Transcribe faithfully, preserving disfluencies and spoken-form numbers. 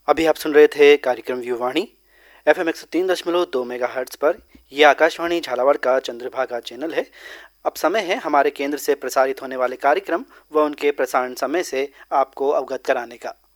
अभी आप सुन रहे थे कार्यक्रम युवाणी एफ एम एक सौ तीन दशमलव दो मेगा हर्ट्स पर। यह आकाशवाणी झालावाड़ का चंद्रभागा चैनल है। अब समय है हमारे केंद्र से प्रसारित होने वाले कार्यक्रम व उनके प्रसारण समय से आपको अवगत कराने का।